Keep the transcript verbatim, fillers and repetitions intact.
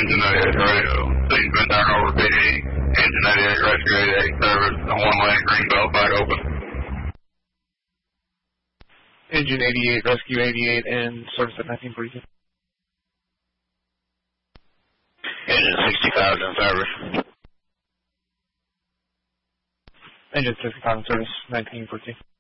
Engine ninety-eight radio. Seat's been turned over P D. Engine ninety-eight, rescue eighty-eight, service. One lane, greenbelt, wide open. Engine eighty-eight, rescue eighty-eight, and service at nineteen forty-two. Engine sixty-five in service. Engine sixty-five in service, nineteen forty-two.